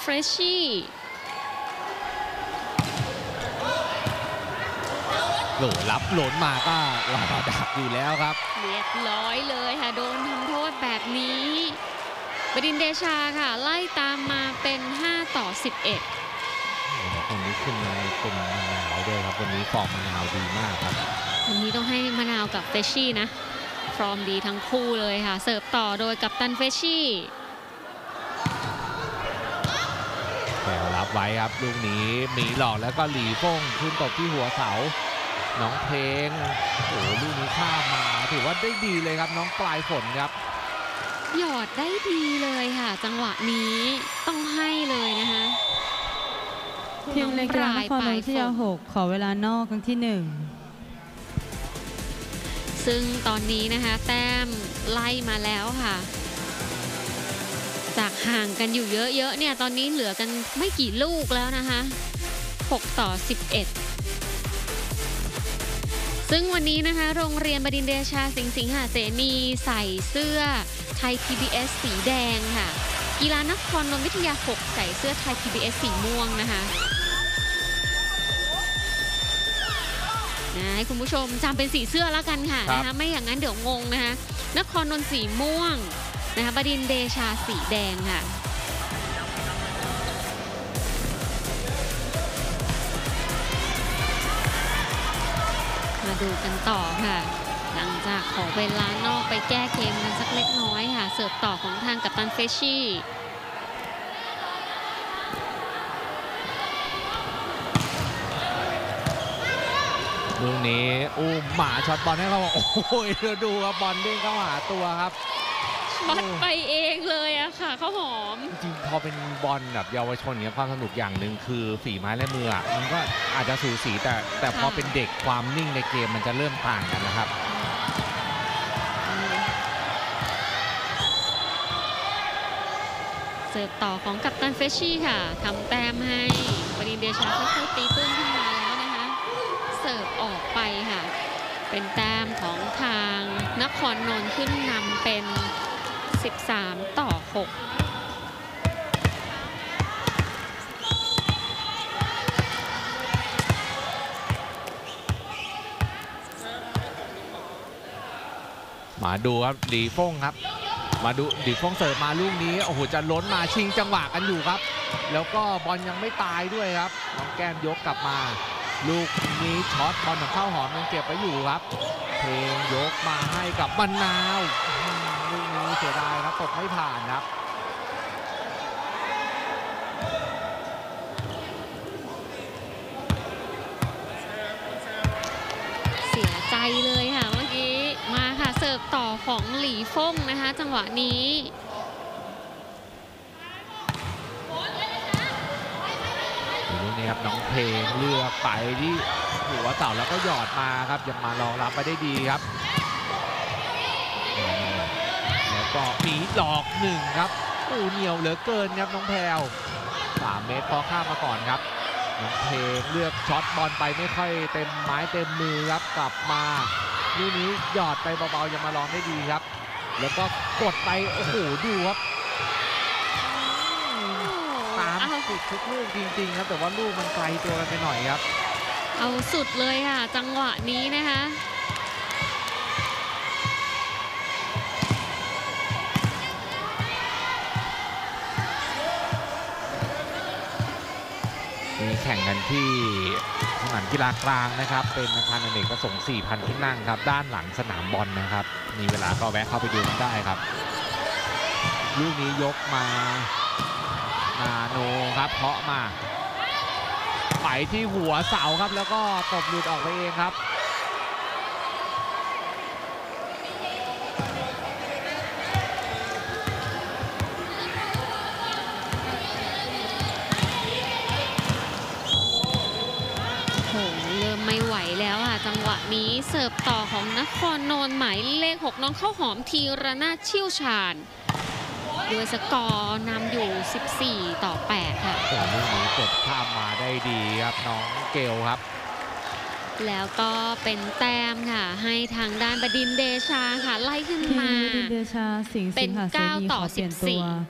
เฟรชชี่โหรับหล่นมาก็รอดักอยู่แล้วครับเรียบร้อยเลยค่ะโดนทำโทษแบบนี้บดินทร์เดชาค่ะไล่ตามมาเป็น5-11 คนนี้ขึ้นมาเป็นมะนาวด้วยครับวันนี้ฟอร์มมะนาวดีมากครับวันนี้ต้องให้มะนาวกับเฟชชี่นะฟอร์มดีทั้งคู่เลยค่ะเสิร์ฟต่อโดยกัปตันเฟชชี่แต่รับไว้ครับลูกนี้มีหลอกแล้วก็หลีฟ่งขึ้นตบที่หัวเสาน้องเพลงโอ้ลูกนี้ข้ามมาถือว่าได้ดีเลยครับน้องปลายฝนครับหยอดได้ดีเลยค่ะจังหวะนี้ต้องให้เลยนะคะทีมเล็กนครหลวงวิทยา6ขอเวลานอกครั้งที่ 1ซึ่งตอนนี้นะคะแต้มไล่มาแล้วค่ะจากห่างกันอยู่เยอะๆเนี่ยตอนนี้เหลือกันไม่กี่ลูกแล้วนะคะ6-11ซึ่งวันนี้นะคะโรงเรียนบดินทร์เดชาสิงหาเสนีใส่เสื้อไทย PBS สีแดงค่ะกีฬานครนนท์วิทยา6ใส่เสื้อไทย PBS สีม่วงนะคะให้คุณผู้ชมจำเป็นสีเสื้อแล้วกันค่ะนะคะไม่อย่างนั้นเดี๋ยวงงนะคะนครนนท์สีม่วงนะคะบดินทร์เดชาสีแดงค่ะมาดูกันต่อค่ะหลังจากขอเวลานอกไปแก้เกมกันสักเล็กน้อยค่ะเสิร์ฟต่อของทางกัปตันเฟชชี่ลูกนี้หมาช็อตบอลให้เขาบอกโอ้ยดูครับบอลเด้งเข้าหาตัวครับช็อตไปเองเลยอะค่ะข้าวหอมจริงพอเป็นบอลแบบเยาวชนเนี่ยความสนุกอย่างหนึ่งคือฝีไม้และมือมันก็อาจจะสูสีแต่พอเป็นเด็กความนิ่งในเกมมันจะเริ่มต่างกันนะครับเสิร์ฟต่อของกัปตันเฟชชี่ค่ะทำแต้มให้บดินทร์เดชาค่อยๆตีตื้นขึ้นมาแล้วนะคะเสิร์ฟออกไปค่ะเป็นแต้มของทางนครนนท์ขึ้นนำเป็น13-6 มาดูครับหลีฟ่งครับมาดูหลีฟ่งเสิร์ฟมาลูกนี้โอ้โหจะล้นมาชิงจังหวะกันอยู่ครับแล้วก็บอลยังไม่ตายด้วยครับน้องแก้มยกกลับมาลูกนี้ช็อตบอลของข้าวหอมยังเก็บไว้อยู่ครับเพลงยกมาให้กับมะนาวลูกนี้เสียดายครับตกไม่ผ่านครับเสียใจเลยค่ะเมื่อกี้มาค่ะเสิร์ฟต่อของหลีฟ่งนะคะจังหวะนี้ลูกนี้ครับน้องเพลงเลือกไปที่หัวเสาแล้วก็หยอดมาครับยังมารองรับไปได้ดีครับแล้วก็มีหลอกหนึ่งครับเหนียวเหลือเกินครับน้องแพรว3 เมตรพอข้ามมาก่อนครับน้องเพลงเลือกช็อตบอลไปไม่ค่อยเต็มไม้เต็มมือครับกลับมาลูกนี้หยอดไปเบาๆยังมาลองได้ดีครับแล้วก็กดไปโอ้โหดูครับตามสุดทุกลูกจริงๆครับแต่ว่าลูกมันไกลตัวกันไปหน่อยครับเอาสุดเลยค่ะจังหวะนี้นะคะมีแข่งกันที่สนามกีฬากลางนะครับเป็นอาคารอเนกประสงค์ 4,000 ที่นั่งครับด้านหลังสนามบอลนะครับมีเวลาก็แวะเข้าไปดูกันได้ครับลูกนี้ยกมานาโนครับเพาะมาไปที่หัวเสาครับแล้วก็ตบหลุดออกไปเองครับเริ่มไม่ไหวแล้วค่ะจังหวะนี้เสิร์ฟต่อของนครนนท์หมายเลข6น้องข้าวหอมธีรนาถเชี่ยวชาญด้วยสกอร์นำอยู่14-8ค่ะลูกนี้กดข้ามมาได้ดีครับน้องเกลครับแล้วก็เป็นแต้มค่ะให้ทางด้านบดินทร์เดชาค่ะไล่ขึ้นมาบดินทร์เดชาสิงห์สิงหาเสนีขอเปลี่ยนตัว